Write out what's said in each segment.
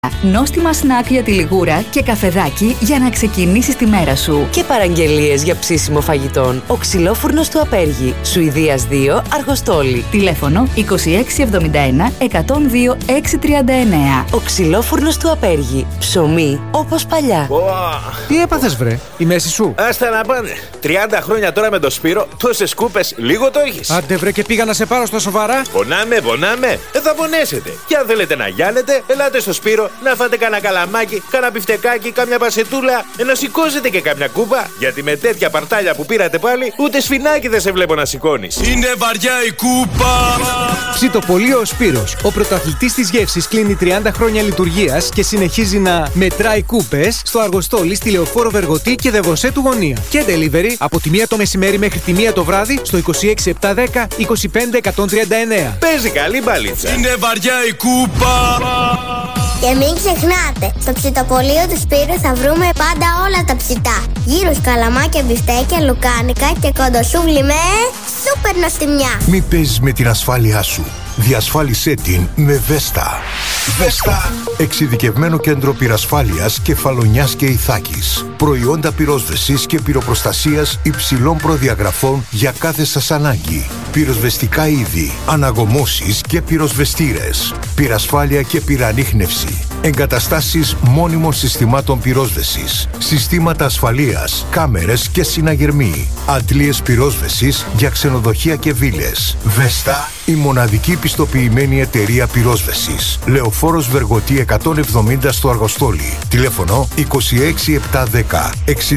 Νόστιμα σνακ για τη λιγούρα και καφεδάκι για να ξεκινήσεις τη μέρα σου. Και παραγγελίες για ψήσιμο φαγητών. Ο ξυλόφουρνος του Απέργη. Σουηδίας 2, Αργοστόλη. Τηλέφωνο 2671 102 639. Ο ξυλόφουρνος του Απέργη. Ψωμί όπως παλιά. Τι έπαθες βρε, η μέση σου? Άστα να πάνε. 30 χρόνια τώρα με το Σπύρο, τόσες κούπες, λίγο το έχεις. Άντε βρε και πήγα να σε πάρω στα σοβαρά. Πονάμε. Θα πονέσετε. Και αν θέλετε να γιάνετε, ελάτε στο Σπύρο να φάτε κανένα καλαμάκι, κανένα πιφτεκάκι, κάμια πασετούλα, να σηκώσετε και κάμια κούπα. Γιατί με τέτοια παρτάλια που πήρατε πάλι, ούτε σφινάκι δεν σε βλέπω να σηκώνεις. Είναι βαριά η κούπα. Ψητοπολείο ο Σπύρος, ο πρωταθλητής της γεύσης, κλείνει 30 χρόνια λειτουργίας και συνεχίζει να μετράει κούπες στο Αργοστόλι, στη Λεωφόρο Βεργοτή και Δεβοσέ του Γωνία. Και delivery από τη 1 το μεσημέρι μέχρι τη 1 το βράδυ στο 26710 25139. Παίζει καλή μπαλίτσα. Είναι βαριά η κούπα. Και μην ξεχνάτε, στο ψητοπολείο του Σπύρου θα βρούμε πάντα όλα τα ψητά. Γύρους, καλαμάκια, μπιφτέκια, λουκάνικα και κοντοσούβλι με σούπερ νοστιμιά. Μη παίζεις με την ασφάλειά σου. Διασφάλισέ την με Βέστα. Βέστα. Εξειδικευμένο κέντρο πυρασφάλειας Κεφαλονιάς και Ιθάκης. Προϊόντα πυρόσβεσης και πυροπροστασίας υψηλών προδιαγραφών για κάθε σας ανάγκη. Πυροσβεστικά είδη, αναγωμώσεις και πυροσβεστήρες. Πυρασφάλεια και πυρανίχνευση. Εγκαταστάσεις μόνιμων συστημάτων πυρόσβεσης. Συστήματα ασφαλείας, κάμερες και συναγερμοί. Αντλίες πυρόσβεσης για ξενοδοχεία και βίλες. Βέστα, η μοναδική πιστοποιημένη εταιρεία πυρόσβεσης. Λεωφόρος Βεργοτή 170 στο Αργοστόλι. Τηλέφωνο 26710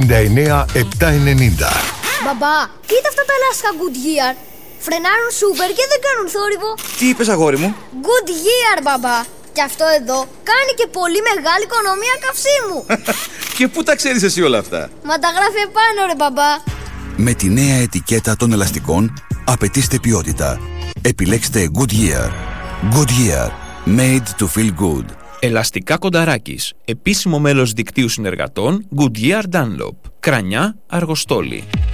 69790. Μπαμπά, κοίτα αυτά τα λάσκα Goodyear. Φρενάρουν σούπερ και δεν κάνουν θόρυβο. Τι είπες αγόρι μου? Goodyear, μπαμπά. Και αυτό εδώ κάνει και πολύ μεγάλη οικονομία καυσίμου. Και πού τα ξέρεις εσύ όλα αυτά? Μα τα γράφει επάνω ρε μπαμπά. Με τη νέα ετικέτα των ελαστικών απαιτήστε ποιότητα. Επιλέξτε Goodyear. Goodyear. Made to feel good. Ελαστικά Κονταράκης. Επίσημο μέλος δικτύου συνεργατών Goodyear Dunlop. Κρανιά, Αργοστόλη.